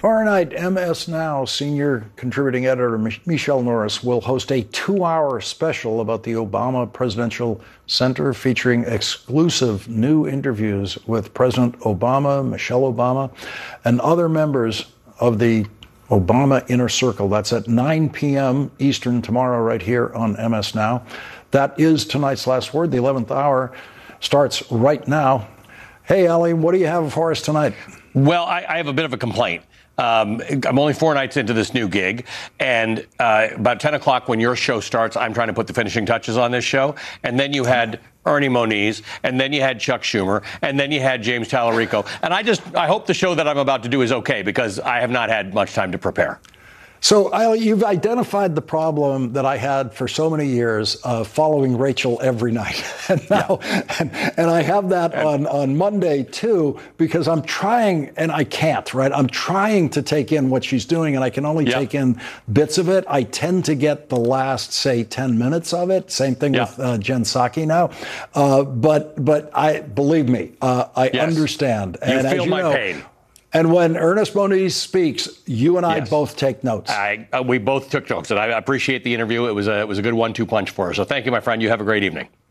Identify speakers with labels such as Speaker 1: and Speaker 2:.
Speaker 1: Tomorrow night, MS Now senior contributing editor Michelle Norris will host a 2-hour special about the Obama Presidential Center featuring exclusive new interviews with President Obama, Michelle Obama, and other members of the Obama Inner Circle. That's at 9 p.m. Eastern tomorrow right here on MS Now. That is tonight's last word. The 11th hour starts right now. Hey, Ali, what do you have for us tonight?
Speaker 2: Well, I have a bit of a complaint. I'm only 4 nights into this new gig, and about 10 o'clock when your show starts, I'm trying to put the finishing touches on this show. And then you had Ernie Moniz, and then you had Chuck Schumer, and then you had James Tallarico. And I hope the show that I'm about to do is okay, because I have not had much time to prepare.
Speaker 1: So, Ali, you've identified the problem that I had for so many years of following Rachel every night. And now, and I have that on Monday, too, because I'm trying, and I can't, right? I'm trying to take in what she's doing, and I can only take in bits of it. I tend to get the last, say, 10 minutes of it. Same thing with Jen Psaki now. But I believe me, I understand.
Speaker 2: And you feel my pain.
Speaker 1: And when Ernest Moniz speaks, you and I both take notes.
Speaker 2: We both took notes, and I appreciate the interview. It was a good 1-2 punch for us. So thank you, my friend. You have a great evening.